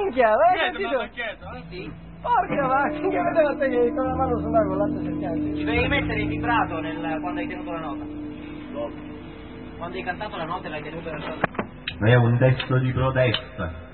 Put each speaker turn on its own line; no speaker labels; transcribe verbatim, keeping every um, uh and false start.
minchia, l'hai
Chiedo,
sentito?
ma chiedo, eh?
Sì.
Porca vacca, che vedeva te che con la mano sulla con l'altro cercando.
Ci devi mettere il vibrato nel, quando hai tenuto la nota. Quando hai cantato la nota e l'hai tenuta nel...
Ma è un testo di protesta.